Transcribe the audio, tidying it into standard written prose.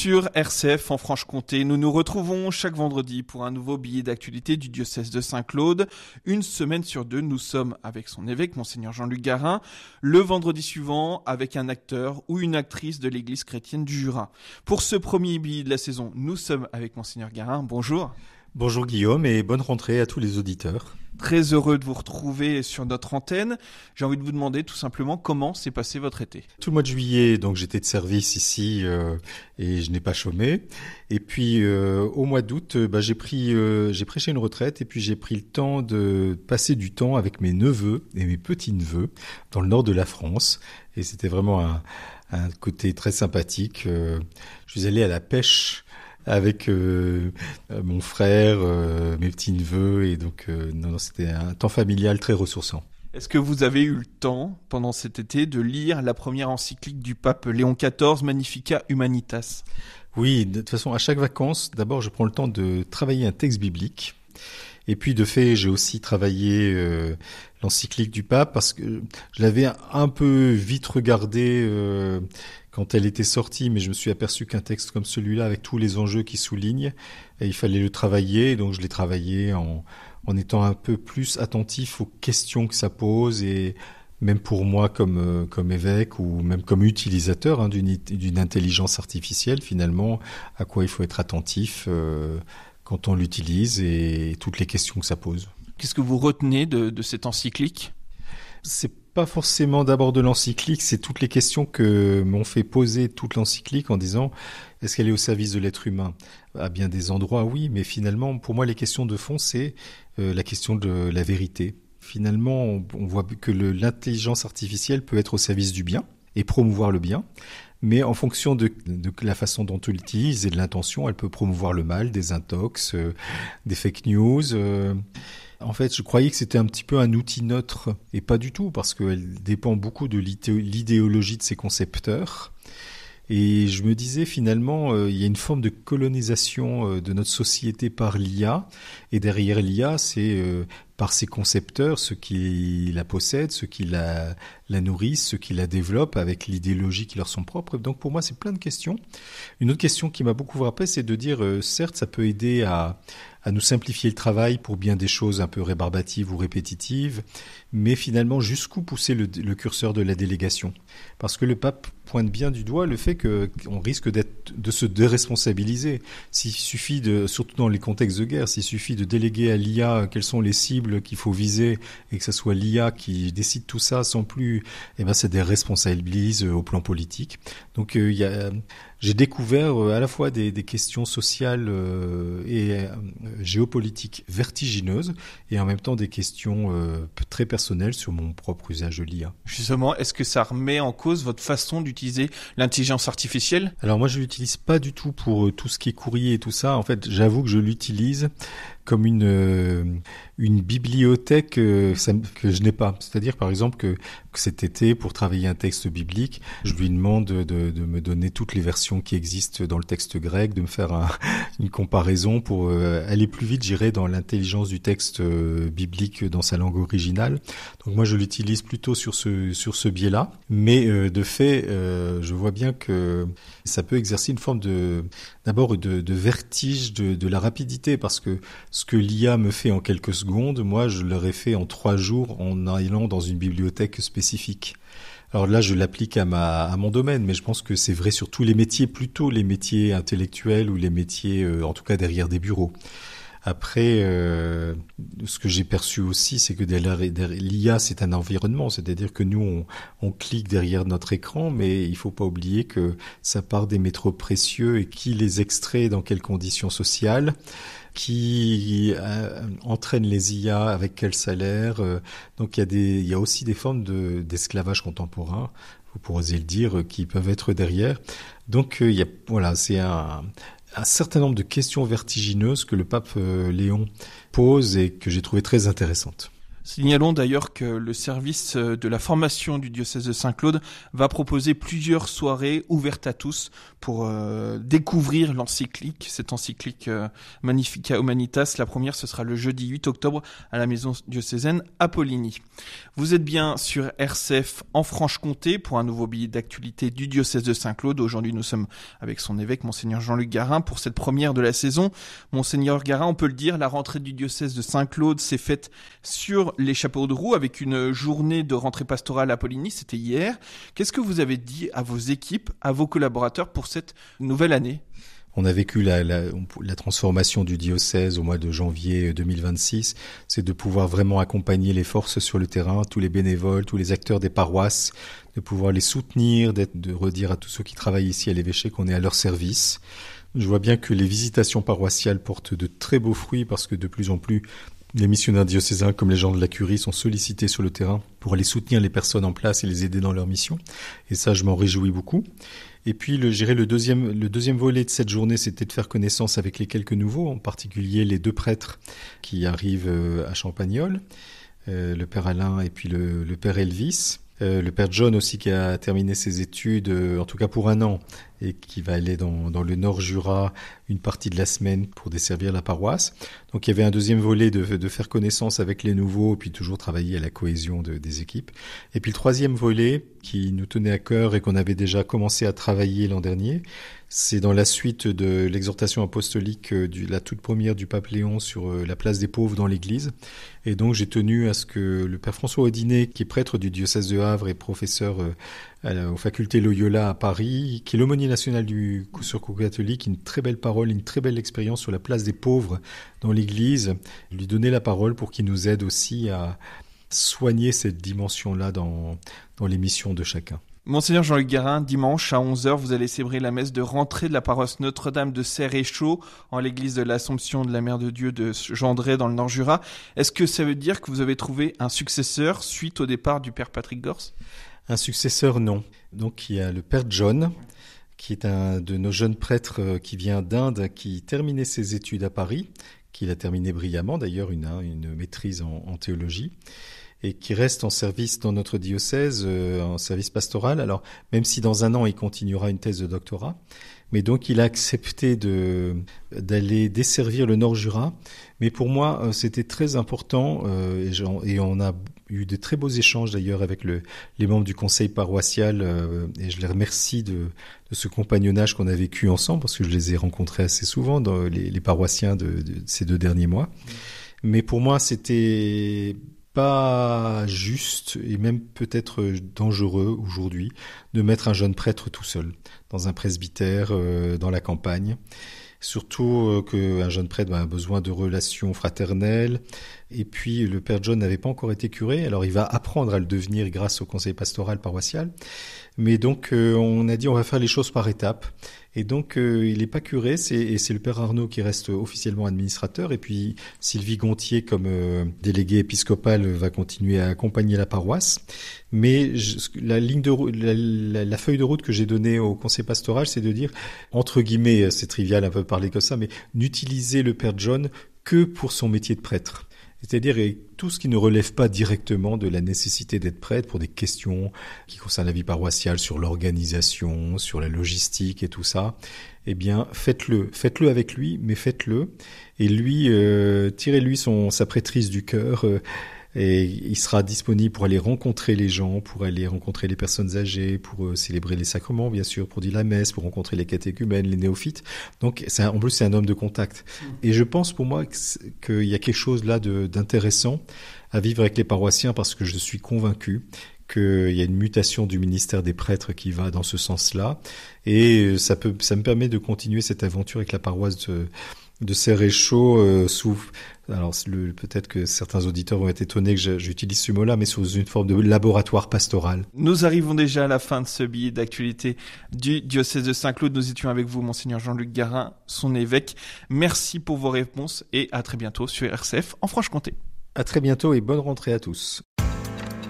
Sur RCF en Franche-Comté, nous nous retrouvons chaque vendredi pour un nouveau billet d'actualité du diocèse de Saint-Claude. Une semaine sur deux, nous sommes avec son évêque, Monseigneur Jean-Luc Garin. Le vendredi suivant, avec un acteur ou une actrice de l'église chrétienne du Jura. Pour ce premier billet de la saison, nous sommes avec Monseigneur Garin. Bonjour. Bonjour Guillaume et bonne rentrée à tous les auditeurs. Très heureux de vous retrouver sur notre antenne. J'ai envie de vous demander tout simplement comment s'est passé votre été. Tout le mois de juillet, donc j'étais de service ici et je n'ai pas chômé. Et puis au mois d'août, j'ai prêché une retraite et puis j'ai pris le temps de passer du temps avec mes neveux et mes petits-neveux dans le nord de la France. Et c'était vraiment un côté très sympathique. Je suis allé à la pêche avec mon frère, mes petits-neveux, et donc c'était un temps familial très ressourçant. Est-ce que vous avez eu le temps, pendant cet été, de lire la première encyclique du pape Léon XIV, Magnificat Humanitas ? Oui, de toute façon, à chaque vacances, d'abord je prends le temps de travailler un texte biblique. Et puis de fait, j'ai aussi travaillé l'encyclique du pape parce que je l'avais un peu vite regardé quand elle était sortie, mais je me suis aperçu qu'un texte comme celui-là, avec tous les enjeux qu'il souligne, il fallait le travailler. Donc je l'ai travaillé en étant un peu plus attentif aux questions que ça pose, et même pour moi comme évêque ou même comme utilisateur d'une intelligence artificielle, finalement, à quoi il faut être attentif quand on l'utilise et toutes les questions que ça pose. Qu'est-ce que vous retenez de cette encyclique ? C'est pas forcément d'abord de l'encyclique, c'est toutes les questions que m'ont fait poser toute l'encyclique en disant est-ce qu'elle est au service de l'être humain ? À bien des endroits, oui, mais finalement, pour moi, les questions de fond, c'est la question de la vérité. Finalement, on voit que l'intelligence artificielle peut être au service du bien et promouvoir le bien, mais en fonction de la façon dont on l'utilise et de l'intention, elle peut promouvoir le mal, des intox, des fake news. En fait, je croyais que c'était un petit peu un outil neutre, et pas du tout, parce qu'elle dépend beaucoup de l'idéologie de ses concepteurs. Et je me disais finalement, il y a une forme de colonisation de notre société par l'IA, et derrière l'IA, c'est par ses concepteurs, ceux qui la possèdent, ceux qui la nourrissent, ceux qui la développent avec l'idéologie qui leur sont propres. Donc pour moi, c'est plein de questions. Une autre question qui m'a beaucoup frappé, c'est de dire, certes, ça peut aider à nous simplifier le travail pour bien des choses un peu rébarbatives ou répétitives, mais finalement, jusqu'où pousser le curseur de la délégation ? Parce que le pape pointe bien du doigt le fait qu'on risque de se déresponsabiliser. S'il suffit surtout dans les contextes de guerre, s'il suffit de déléguer à l'IA quelles sont les cibles qu'il faut viser et que ce soit l'IA qui décide tout ça sans plus, ça déresponsabilise au plan politique. Donc j'ai découvert à la fois des questions sociales et géopolitiques vertigineuses et en même temps des questions très personnelles sur mon propre usage de l'IA. Justement, est-ce que ça remet en cause votre façon d'utiliser l'intelligence artificielle ? Alors moi, je l'utilise pas du tout pour tout ce qui est courrier et tout ça. En fait, j'avoue que je l'utilise comme une bibliothèque que je n'ai pas. C'est-à-dire, par exemple, que cet été, pour travailler un texte biblique, je lui demande de me donner toutes les versions qui existent dans le texte grec, de me faire une comparaison pour aller plus vite, j'irai dans l'intelligence du texte biblique dans sa langue originale. Donc moi, je l'utilise plutôt sur ce biais-là. Mais de fait, je vois bien que ça peut exercer une forme d'abord de vertige de la rapidité, parce que ce que l'IA me fait en quelques secondes, moi, je l'aurais fait en 3 jours en allant dans une bibliothèque spécifique. Alors là, je l'applique à mon domaine, mais je pense que c'est vrai sur tous les métiers, plutôt les métiers intellectuels ou les métiers, en tout cas derrière des bureaux. Après, ce que j'ai perçu aussi, c'est que derrière l'IA, c'est un environnement. C'est-à-dire que nous, on clique derrière notre écran, mais il faut pas oublier que ça part des métaux précieux et qui les extrait dans quelles conditions sociales, qui entraîne les IA avec quel salaire. Donc il y a aussi des formes d'esclavage contemporain, pour oser le dire, qui peuvent être derrière. Donc c'est un certain nombre de questions vertigineuses que le pape Léon pose et que j'ai trouvé très intéressantes. Signalons d'ailleurs que le service de la formation du diocèse de Saint-Claude va proposer plusieurs soirées ouvertes à tous pour découvrir l'encyclique, cette encyclique Magnificat Humanitas. La première, ce sera le jeudi 8 octobre à la maison diocésaine à Poligny. Vous êtes bien sur RCF en Franche-Comté pour un nouveau billet d'actualité du diocèse de Saint-Claude. Aujourd'hui, nous sommes avec son évêque, Monseigneur Jean-Luc Garin, pour cette première de la saison. Monseigneur Garin, on peut le dire, la rentrée du diocèse de Saint-Claude s'est faite sur les chapeaux de roue avec une journée de rentrée pastorale à Poligny, c'était hier. Qu'est-ce que vous avez dit à vos équipes, à vos collaborateurs pour cette nouvelle année ? On a vécu la transformation du diocèse au mois de janvier 2026. C'est de pouvoir vraiment accompagner les forces sur le terrain, tous les bénévoles, tous les acteurs des paroisses, de pouvoir les soutenir, de redire à tous ceux qui travaillent ici à l'évêché qu'on est à leur service. Je vois bien que les visitations paroissiales portent de très beaux fruits parce que de plus en plus, les missionnaires diocésains comme les gens de la curie sont sollicités sur le terrain pour aller soutenir les personnes en place et les aider dans leur mission. Et ça, je m'en réjouis beaucoup. Et puis, le deuxième volet de cette journée, c'était de faire connaissance avec les quelques nouveaux, en particulier les 2 prêtres qui arrivent à Champagnole, le père Alain et puis le père Elvis. Le père John aussi qui a terminé ses études, en tout cas pour 1 an, et qui va aller dans le Nord Jura une partie de la semaine pour desservir la paroisse. Donc il y avait un deuxième volet de faire connaissance avec les nouveaux, et puis toujours travailler à la cohésion des équipes. Et puis le troisième volet qui nous tenait à cœur et qu'on avait déjà commencé à travailler l'an dernier, c'est dans la suite de l'exhortation apostolique la toute première du pape Léon sur la place des pauvres dans l'Église. Et donc j'ai tenu à ce que le père François Audinet, qui est prêtre du diocèse de Havre et professeur aux facultés Loyola à Paris, qui est l'aumônier national du Secours catholique, une très belle parole, une très belle expérience sur la place des pauvres dans l'Église, lui donner la parole pour qu'il nous aide aussi à soigner cette dimension-là dans les missions de chacun. Monseigneur Jean-Luc Garin, dimanche à 11h, vous allez célébrer la messe de rentrée de la paroisse Notre-Dame de Serre-et-Chaud en l'église de l'Assomption de la Mère de Dieu de Gendré dans le Nord-Jura. Est-ce que ça veut dire que vous avez trouvé un successeur suite au départ du père Patrick Gors ? Un successeur, non. Donc il y a le père John, qui est un de nos jeunes prêtres qui vient d'Inde, qui terminait ses études à Paris, qu'il a terminé brillamment d'ailleurs, une maîtrise en théologie, et qui reste en service dans notre diocèse, en service pastoral. Alors, même si dans 1 an, il continuera une thèse de doctorat, mais donc il a accepté d'aller desservir le Nord-Jura. Mais pour moi, c'était très important, et on a eu de très beaux échanges d'ailleurs avec les membres du conseil paroissial, et je les remercie de ce compagnonnage qu'on a vécu ensemble, parce que je les ai rencontrés assez souvent, dans les paroissiens de ces 2 derniers mois. Mais pour moi, c'était pas juste et même peut-être dangereux aujourd'hui de mettre un jeune prêtre tout seul dans un presbytère dans la campagne. Surtout qu'un jeune prêtre a besoin de relations fraternelles. Et puis le père John n'avait pas encore été curé, alors il va apprendre à le devenir grâce au conseil pastoral paroissial. Mais donc on a dit on va faire les choses par étapes. Et donc il n'est pas curé, et c'est le père Arnaud qui reste officiellement administrateur. Et puis Sylvie Gontier comme déléguée épiscopale va continuer à accompagner la paroisse. Mais la feuille de route que j'ai donnée au conseil pastoral, c'est de dire, entre guillemets, c'est trivial un peu de parler comme ça, mais n'utiliser le père John que pour son métier de prêtre. C'est-à-dire tout ce qui ne relève pas directement de la nécessité d'être prêtre pour des questions qui concernent la vie paroissiale, sur l'organisation, sur la logistique et tout ça, eh bien faites-le avec lui, mais faites-le. Et lui, tirez-lui sa prêtrise du cœur, et il sera disponible pour aller rencontrer les gens, pour aller rencontrer les personnes âgées, pour célébrer les sacrements, bien sûr, pour dire la messe, pour rencontrer les catéchumènes, les néophytes. Donc, en plus, c'est un homme de contact. Et je pense, pour moi, qu'il y a quelque chose là d'intéressant à vivre avec les paroissiens, parce que je suis convaincu qu'il y a une mutation du ministère des prêtres qui va dans ce sens-là. Et ça me permet de continuer cette aventure avec la paroisse de Serre-et-Chaud alors peut-être que certains auditeurs vont être étonnés que j'utilise ce mot-là, mais sous une forme de laboratoire pastoral. Nous arrivons déjà à la fin de ce billet d'actualité du diocèse de Saint-Claude. Nous étions avec vous, Monseigneur Jean-Luc Garin, son évêque. Merci pour vos réponses et à très bientôt sur RCF en Franche-Comté. À très bientôt et bonne rentrée à tous.